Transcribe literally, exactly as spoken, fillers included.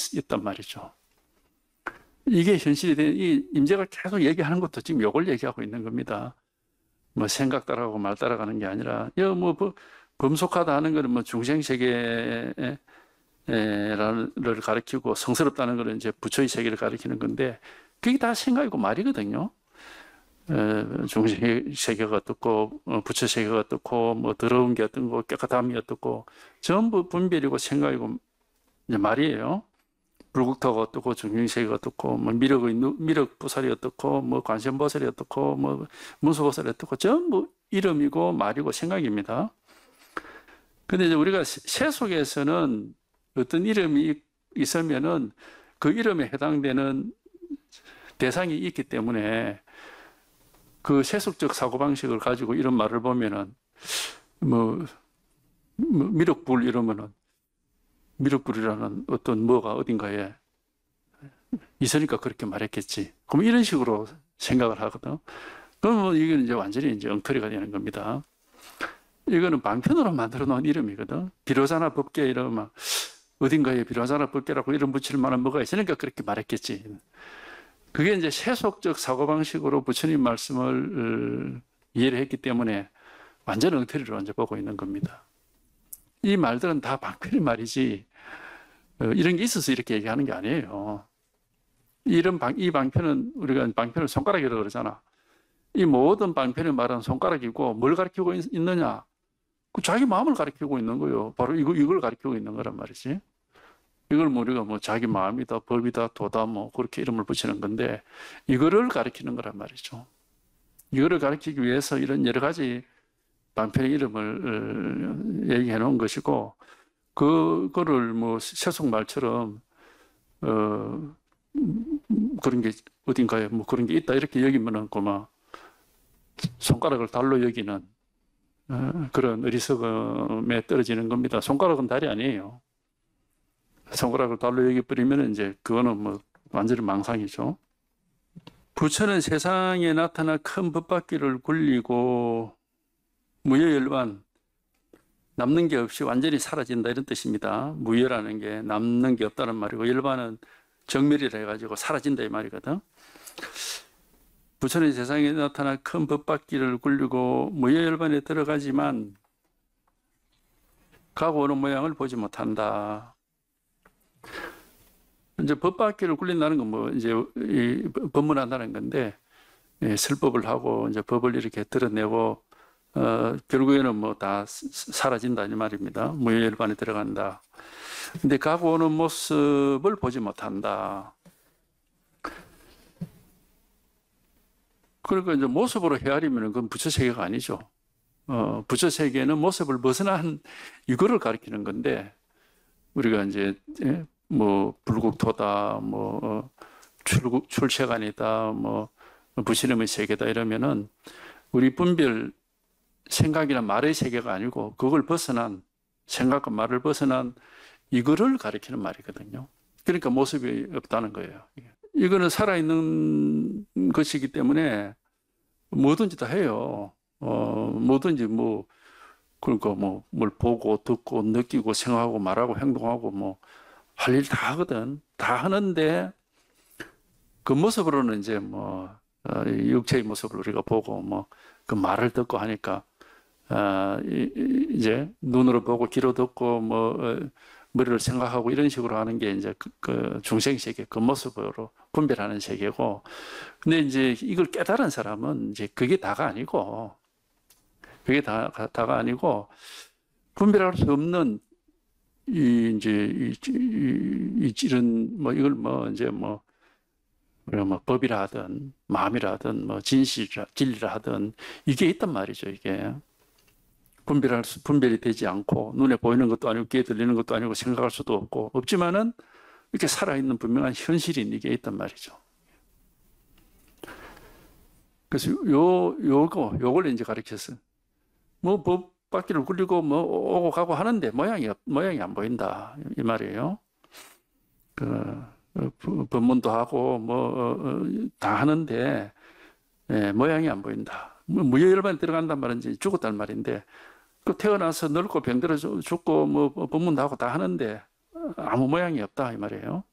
있단 말이죠. 이게 현실이 된, 이 임재가 계속 얘기하는 것도 지금 요걸 얘기하고 있는 겁니다. 뭐 생각 따라가고 말 따라가는 게 아니라, 여 뭐 범속하다 하는 거는 뭐 중생세계를 가리키고 성스럽다는 거는 이제 부처의 세계를 가리키는 건데, 그게 다 생각이고 말이거든요. 중생세계가 어떻고, 부처 세계가 어떻고, 뭐 더러운 게 어떻고, 깨끗함이 어떻고, 전부 분별이고 생각이고 이제 말이에요. 불국토가 어떻고, 중생세계가 어떻고, 뭐 미륵의 미륵보살이 어떻고, 뭐 관세음보살이 어떻고, 뭐 문수보살이 어떻고, 전부 이름이고 말이고 생각입니다. 근데 이제 우리가 세 속에서는 어떤 이름이 있으면은 그 이름에 해당되는 대상이 있기 때문에 그 세속적 사고방식을 가지고 이런 말을 보면은 뭐, 뭐 미륵불 이러면은 미륵불이라는 어떤 뭐가 어딘가에 있으니까 그렇게 말했겠지. 그럼 이런 식으로 생각을 하거든. 그러면 이건 이제 완전히 이제 엉터리가 되는 겁니다. 이거는 방편으로 만들어 놓은 이름이거든. 비로자나 법계 이러면 어딘가에 비로자나 법계라고 이름 붙일 만한 뭐가 있으니까 그렇게 말했겠지. 그게 이제 세속적 사고방식으로 부처님 말씀을 이해를 했기 때문에 완전 엉터리로 먼저 보고 있는 겁니다. 이 말들은 다 방편의 말이지, 이런 게 있어서 이렇게 얘기하는 게 아니에요. 이런 방, 이 방편은 우리가 방편을 손가락이라고 그러잖아. 이 모든 방편의 말은 손가락이고 뭘 가리키고 있, 있느냐? 그 자기 마음을 가리키고 있는 거예요. 바로 이거, 이걸 가리키고 있는 거란 말이지. 이걸 뭐 우리가 뭐 자기 마음이다, 법이다, 도다, 뭐 그렇게 이름을 붙이는 건데, 이거를 가리키는 거란 말이죠. 이거를 가리키기 위해서 이런 여러 가지 방편의 이름을 얘기해 놓은 것이고, 그거를 뭐 세속말처럼, 어, 그런 게 어딘가에 뭐 그런 게 있다, 이렇게 여기면은 그만 손가락을 달로 여기는 그런 어리석음에 떨어지는 겁니다. 손가락은 달이 아니에요. 손가락을 달로 여기버리면 이제 그거는 뭐 완전히 망상이죠. 부처는 세상에 나타나 큰 법바퀴를 굴리고 무여열반, 남는 게 없이 완전히 사라진다, 이런 뜻입니다. 무여라는 게 남는 게 없다는 말이고, 열반은 정멸이라 해가지고 사라진다 이 말이거든. 부처는 세상에 나타나 큰 법바퀴를 굴리고 무여열반에 들어가지만 가고 오는 모양을 보지 못한다. 이제 법바퀴를 굴린다는 건 뭐 이제 법문한다는 건데, 예, 설법을 하고 이제 법을 이렇게 드러내고 어, 결국에는 뭐 다 사라진다 이 말입니다. 무여열반에 들어간다. 근데 가고 오는 모습을 보지 못한다. 그러니까 이제 모습으로 헤아리면 그건 부처 세계가 아니죠. 어, 부처 세계는 모습을 벗어난 이거를 가리키는 건데, 우리가 이제 예? 뭐 불국토다, 뭐 어, 출국 출세관이다, 뭐 부처님의 세계다 이러면은 우리 분별 생각이나 말의 세계가 아니고 그걸 벗어난, 생각과 말을 벗어난 이거를 가리키는 말이거든요. 그러니까 모습이 없다는 거예요. 이거는 살아있는 것이기 때문에 뭐든지 다 해요. 어, 뭐든지 뭐, 그러니까 뭐, 뭘 보고, 듣고, 느끼고, 생각하고, 말하고, 행동하고, 뭐, 할 일 다 하거든. 다 하는데, 그 모습으로는 이제 뭐, 어, 육체의 모습을 우리가 보고, 뭐, 그 말을 듣고 하니까, 어, 이제 눈으로 보고, 귀로 듣고, 뭐, 어, 머리를 생각하고 이런 식으로 하는 게 이제 그, 그 중생세계 그 모습으로 분별하는 세계고, 근데 이제 이걸 깨달은 사람은 이제 그게 다가 아니고, 그게 다, 다가 아니고, 분별할 수 없는 이 이제 이, 이, 이 이런 뭐 이걸 뭐 이제 뭐 우리가 뭐 법이라 하든 마음이라 든 뭐 진실이라 진리라 하든 이게 있단 말이죠. 이게 분별할 수 분별이 되지 않고 눈에 보이는 것도 아니고 귀에 들리는 것도 아니고 생각할 수도 없고 없지만은 이렇게 살아있는 분명한 현실인 이게 있단 말이죠. 그래서 요 요거 요걸 이제 가르쳤어요. 뭐 법 바퀴를 굴리고 뭐 오고 가고 하는데 모양이 모양이 안 보인다 이 말이에요. 그 법문도 하고 뭐 다 하는데 예, 모양이 안 보인다. 무여열반에 들어간단 말인지 죽었단 말인데, 그 태어나서 늙고 병들어 죽고 뭐 법문도 하고 다 하는데 아무 모양이 없다 이 말이에요.